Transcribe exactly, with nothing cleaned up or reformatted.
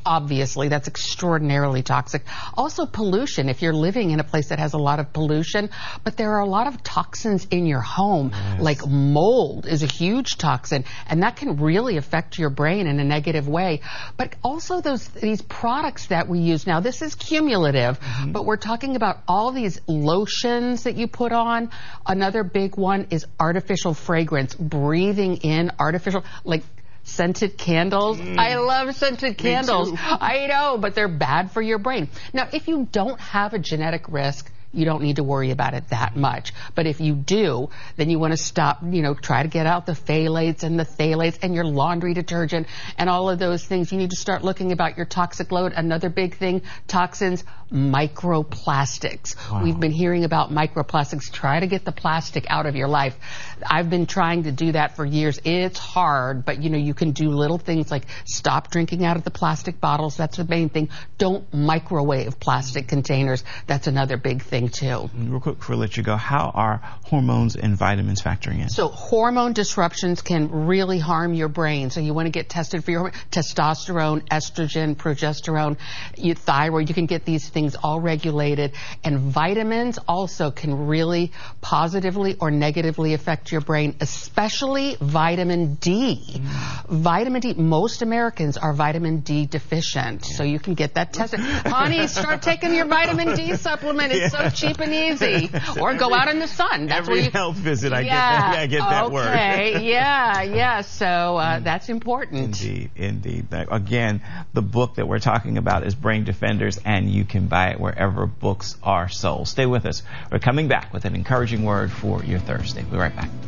obviously, that's extraordinarily toxic. Also pollution, if you're living in a place that has a lot of pollution, but there are a lot of toxins in your home, yes. like mold is a huge toxin, and that can really affect your brain in a negative way. But also those these products that we use now, this is cumulative, mm-hmm. but we're talking about all these lotions that you put on. Another big one is artificial fragrance, breathing in artificial, like scented candles. Mm. I love scented candles. I know, but they're bad for your brain. Now, if you don't have a genetic risk, you don't need to worry about it that much. But if you do, then you want to stop, you know, try to get out the phthalates and the phthalates and your laundry detergent and all of those things. You need to start looking about your toxic load. Another big thing, toxins, microplastics. Wow. We've been hearing about microplastics. Try to get the plastic out of your life. I've been trying to do that for years. It's hard, but you know, you can do little things like stop drinking out of the plastic bottles. That's the main thing. Don't microwave plastic containers. That's another big thing too. Real quick before I let you go, how are hormones and vitamins factoring in? So hormone disruptions can really harm your brain. So you want to get tested for your testosterone, estrogen, progesterone, your thyroid. You can get these things all regulated. And vitamins also can really positively or negatively affect your brain, especially vitamin D. Mm. Vitamin D, most Americans are vitamin D deficient. Yeah. So you can get that tested. Honey, start taking your vitamin D supplement. It's yeah. so cheap and easy. Or go out in the sun. That's every where you, health visit, I yeah, get that, I get that okay. word. Okay, yeah, yeah. So uh, that's important. Indeed, indeed. Again, the book that we're talking about is Brain Defenders, and you can buy it wherever books are sold. Stay with us. We're coming back with an encouraging word for your Thursday. We'll be right back.